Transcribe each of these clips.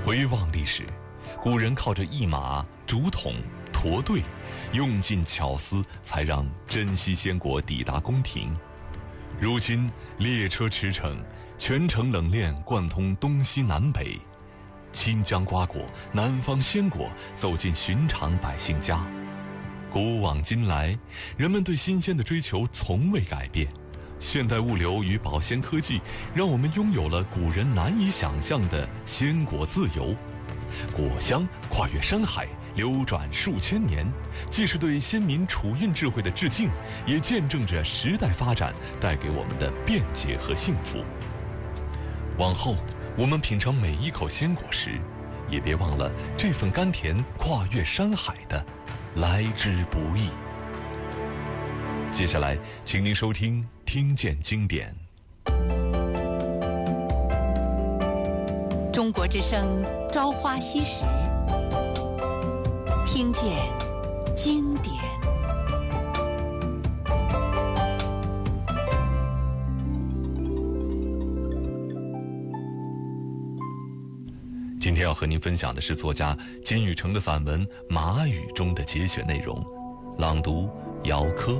回望历史，古人靠着一马、竹筒、驼队，用尽巧思，才让珍稀鲜果抵达宫廷。如今列车驰骋，全程冷链贯通东西南北，新疆瓜果、南方鲜果走进寻常百姓家。古往今来，人们对新鲜的追求从未改变。现代物流与保鲜科技让我们拥有了古人难以想象的鲜果自由。果香跨越山海，流转数千年，既是对先民储运智慧的致敬，也见证着时代发展带给我们的便捷和幸福。往后我们品尝每一口鲜果时，也别忘了这份甘甜跨越山海的来之不易。接下来请您收听听见经典。 中国之声朝花夕拾，听见经典。 今天要和您分享的是作家金宇澄的散文《马语》中的节选内容，朗读姚科。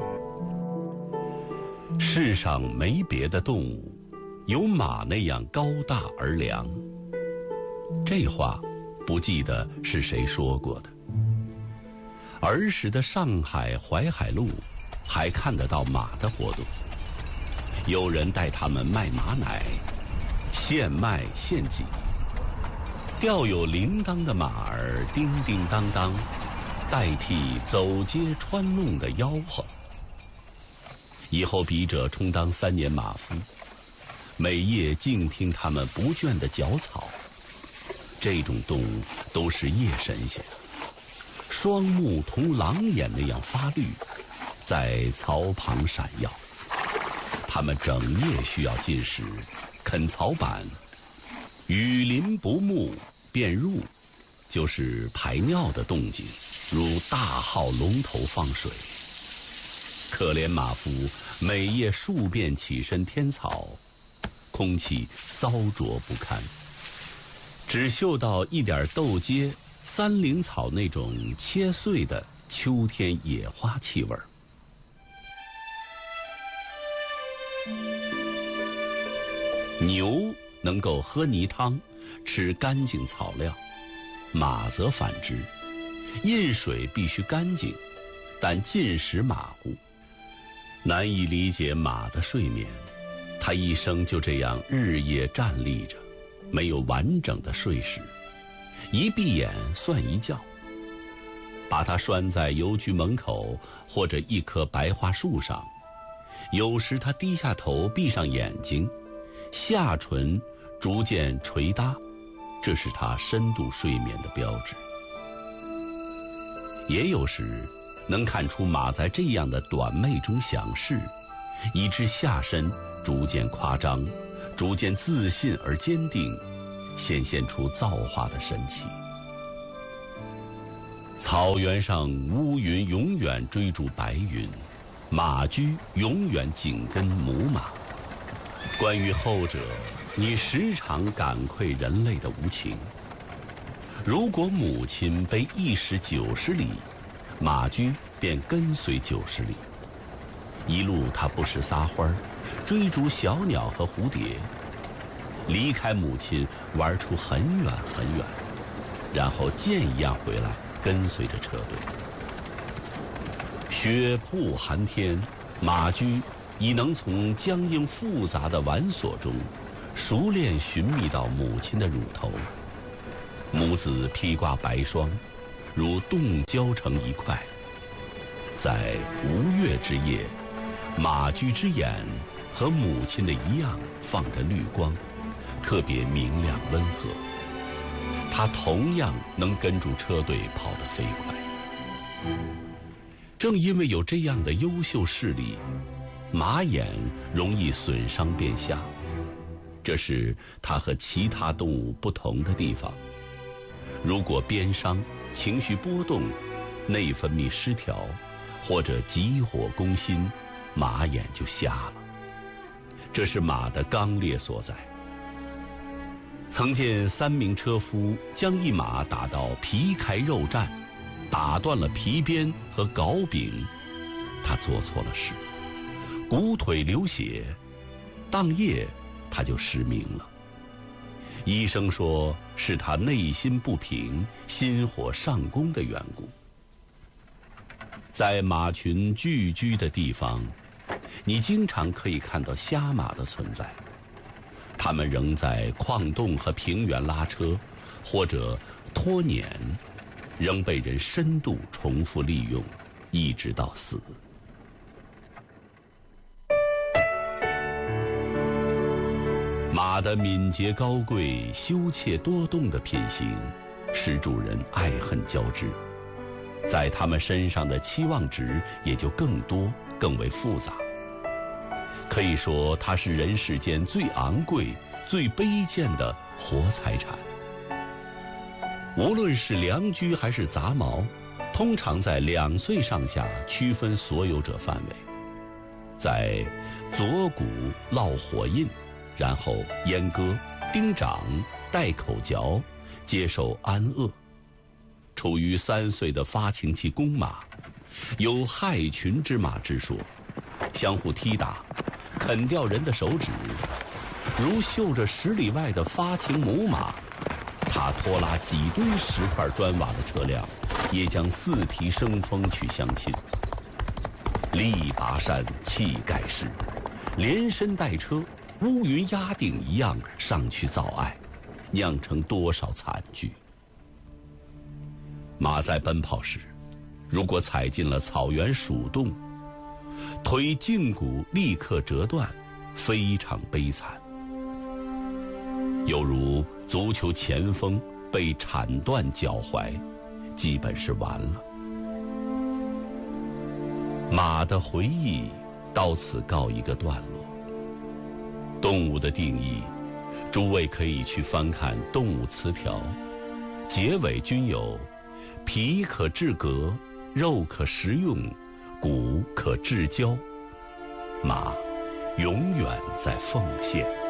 世上没别的动物有马那样高大而良。这话不记得是谁说过的。儿时的上海淮海路还看得到马的活动，有人带他们卖马奶，现卖现挤，吊有铃铛的马儿叮叮当当，代替走街穿弄的吆喝。以后笔者充当3年马夫，每夜静听他们不倦的嚼草。这种动物都是夜神仙，双目同狼眼那样发绿，在槽旁闪耀。他们整夜需要进食，啃草板，雨淋不沐便入，就是排尿的动静，如大号龙头放水。可怜马夫每夜数遍起身添草，空气骚浊不堪，只嗅到一点豆秸、三灵草那种切碎的秋天野花气味。牛能够喝泥汤，吃干净草料，马则反之，饮水必须干净，但进食马虎。难以理解马的睡眠，它一生就这样日夜站立着，没有完整的睡时，一闭眼算一觉。把它拴在邮局门口或者一棵白桦树上，有时它低下头闭上眼睛，下唇逐渐垂搭，这是它深度睡眠的标志。也有时能看出马在这样的短寐中享事，以致下身逐渐夸张，逐渐自信而坚定，显现出造化的神奇。草原上乌云永远追逐白云，马驹永远紧跟母马。关于后者，你时常感愧人类的无情。如果母亲背一时90里，马驹便跟随90里，一路它不时撒欢儿，追逐小鸟和蝴蝶，离开母亲玩出很远很远，然后箭一样回来，跟随着车队。雪瀑寒天，马驹已能从僵硬复杂的玩索中熟练寻觅到母亲的乳头。母子披挂白霜，如冻交成一块。在无月之夜，马驹之眼和母亲的一样放着绿光，特别明亮温和。它同样能跟住车队跑得飞快。正因为有这样的优秀视力，马眼容易损伤变瞎，这是它和其他动物不同的地方。如果鞭伤、情绪波动、内分泌失调，或者急火攻心，马眼就瞎了。这是马的刚烈所在。 曾见3名车夫将一马打到皮开肉绽，打断了皮鞭和镐柄，他做错了事，骨腿流血，当夜他就失明了。医生说是他内心不平，心火上攻的缘故。在马群聚居的地方，你经常可以看到瞎马的存在，它们仍在矿洞和平原拉车，或者拖碾，仍被人深度重复利用，一直到死。马的敏捷高贵、羞怯多动的品行，使主人爱恨交织，在他们身上的期望值也就更多、更为复杂。可以说，它是人世间最昂贵、最卑贱的活财产。无论是良驹还是杂毛，通常在2岁上下区分所有者范围，在左骨烙火印，然后阉割、钉掌、戴口嚼，接受安乐。处于3岁的发情期公马，有害群之马之说，相互踢打，啃掉人的手指。如嗅着10里外的发情母马，它拖拉几吨10块砖瓦的车辆，也将4蹄生风去相亲。力拔山，气盖世，连身带车，乌云压顶一样上去造爱，酿成多少惨剧。马在奔跑时，如果踩进了草原鼠洞，腿胫骨立刻折断，非常悲惨。犹如足球前锋被铲断脚踝，基本是完了。马的回忆到此告一个段落。动物的定义，诸位可以去翻看《动物词条》，结尾均有皮可制革，肉可食用，骨可制胶。马永远在奉献。